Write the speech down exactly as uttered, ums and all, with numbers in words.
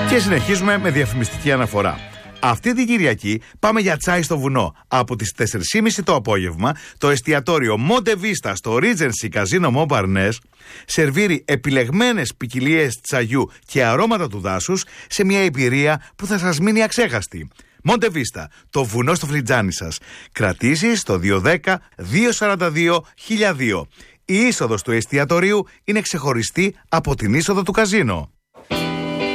Και συνεχίζουμε με διαφημιστική αναφορά. Αυτή την Κυριακή πάμε για τσάι στο βουνό. Από τις τέσσερις και μισή το απόγευμα, το εστιατόριο Monte Vista στο Regency Casino Montparnasse σερβίρει επιλεγμένες ποικιλίες τσαγιού και αρώματα του δάσους σε μια εμπειρία που θα σας μείνει αξέχαστη. Monte Vista, το βουνό στο φλιτζάνι σας. Κρατήσεις στο δύο ένα μηδέν δύο τέσσερα δύο χίλια δύο. Η είσοδος του εστιατορίου είναι ξεχωριστή από την είσοδο του καζίνο.